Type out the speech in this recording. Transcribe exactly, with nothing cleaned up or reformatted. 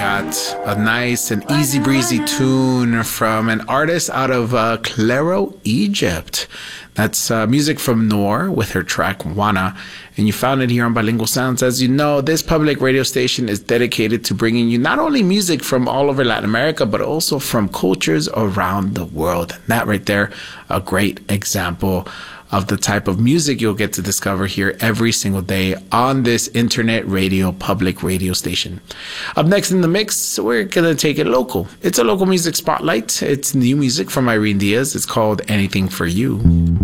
got a nice and easy breezy tune from an artist out of uh, Cairo, Egypt. That's uh, music from Noor with her track Wana, and you found it here on Bilingual Sounds. As you know, this public radio station is dedicated to bringing you not only music from all over Latin America, but also from cultures around the world. And that right there, a great example of the type of music you'll get to discover here every single day on this internet radio public radio station. Up next in the mix, we're going to take it local. It's a local music spotlight. It's new music from Irene Diaz. It's called Anything for You.